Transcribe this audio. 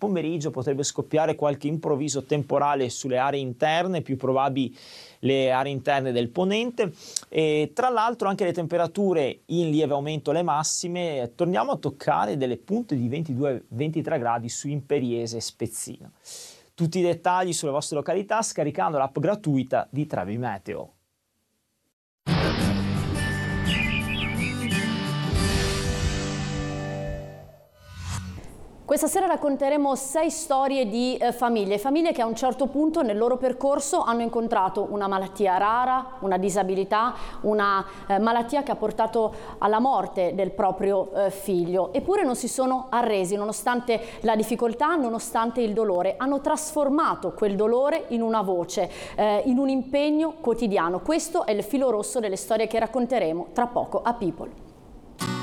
pomeriggio potrebbe scoppiare qualche improvviso temporale sulle aree interne, più probabili le aree interne del ponente, e tra l'altro anche le temperature in lieve aumento, le massime, torniamo a toccare delle punte di 22-23 gradi su Imperiese e Spezzina. Tutti i dettagli sulle vostre località scaricando l'app gratuita di Trevi Meteo. Questa sera racconteremo 6 storie di famiglie che a un certo punto nel loro percorso hanno incontrato una malattia rara, una disabilità, una malattia che ha portato alla morte del proprio figlio. Eppure non si sono arresi nonostante la difficoltà, nonostante il dolore. Hanno trasformato quel dolore in una voce, in un impegno quotidiano. Questo è il filo rosso delle storie che racconteremo tra poco a People.